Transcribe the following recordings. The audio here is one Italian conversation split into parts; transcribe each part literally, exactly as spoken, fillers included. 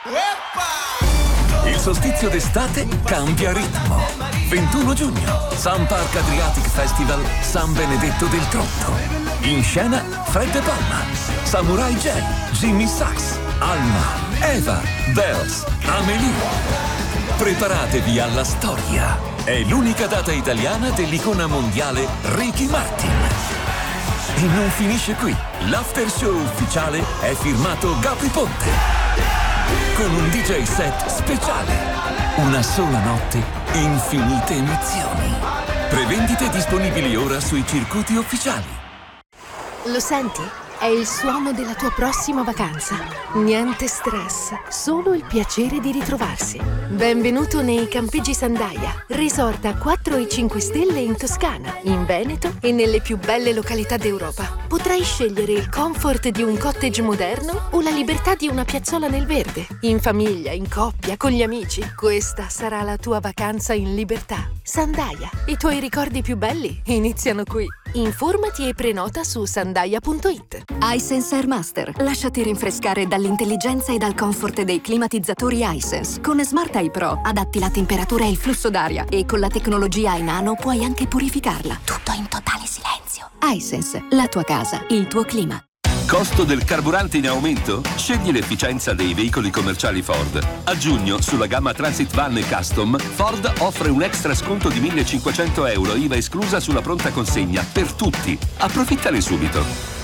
Il solstizio d'estate cambia ritmo. ventuno giugno, Sun Park Adriatic Festival San Benedetto del Tronto. In scena Fred De Palma, Samurai J, Jimmy Sachs, Alma, Eva, Bells, Amelie. Preparatevi alla storia. È l'unica data italiana dell'icona mondiale Ricky Martin. E non finisce qui. L'after show ufficiale è firmato Gabri Ponte. Con un D J set speciale. Una sola notte, infinite emozioni. Prevendite disponibili ora sui circuiti ufficiali. Lo senti? È il suono della tua prossima vacanza. Niente stress, solo il piacere di ritrovarsi. Benvenuto nei Campeggi Sandaia, resort a quattro e cinque stelle in Toscana, in Veneto e nelle più belle località d'Europa. Potrai scegliere il comfort di un cottage moderno o la libertà di una piazzola nel verde. In famiglia, in coppia, con gli amici. Questa sarà la tua vacanza in libertà. Sandaia, i tuoi ricordi più belli iniziano qui. Informati e prenota su sandaia punto it. iSense Air Master. Lasciati rinfrescare dall'intelligenza e dal comfort dei climatizzatori iSense. Con Smart Eye Pro adatti la temperatura e il flusso d'aria e con la tecnologia iNano puoi anche purificarla. Tutto in totale silenzio. iSense, la tua casa, il tuo clima. Costo del carburante in aumento? Scegli l'efficienza dei veicoli commerciali Ford. A giugno, sulla gamma Transit Van e Custom, Ford offre un extra sconto di millecinquecento euro I V A esclusa sulla pronta consegna per tutti. Approfittane subito.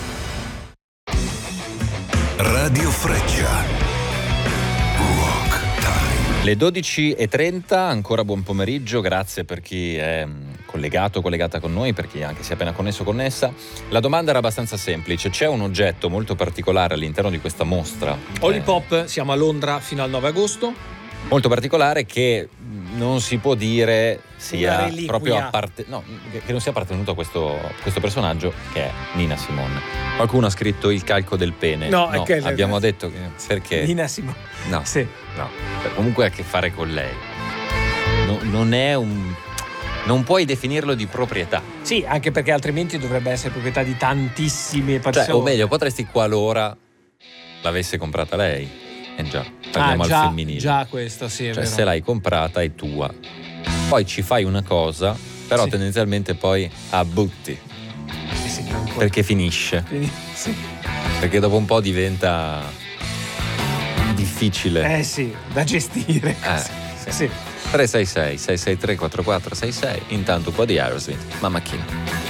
Radio Freccia. Le dodici e trenta, ancora buon pomeriggio, grazie per chi è collegato, collegata con noi, per chi anche si è appena connesso, connessa. La domanda era abbastanza semplice: c'è un oggetto molto particolare all'interno di questa mostra? Olipop, eh, siamo a Londra fino al nove agosto. Molto particolare che non si può dire sia proprio apparte- no, che non sia appartenuto a questo, questo personaggio, che è Nina Simone. Qualcuno ha scritto il calco del pene. No, no è che abbiamo detto che perché Nina Simone. No, sì. no, comunque ha a che fare con lei. No, non è un non puoi definirlo di proprietà. Sì, anche perché altrimenti dovrebbe essere proprietà di tantissime persone. Cioè, o meglio, potresti, qualora l'avesse comprata lei. Eh già, parliamo ah, già, al femminile. Già questo, sì, è cioè, vero. se l'hai comprata è tua. Poi ci fai una cosa, però sì. tendenzialmente poi abbutti. Eh sì, perché finisce. Sì. Perché dopo un po' diventa difficile. Eh sì, da gestire. Eh, sì. sì. tre sei sei sei sei tre quattro quattro sei sei. Intanto un po' di Aerosmith, Mamma Mia.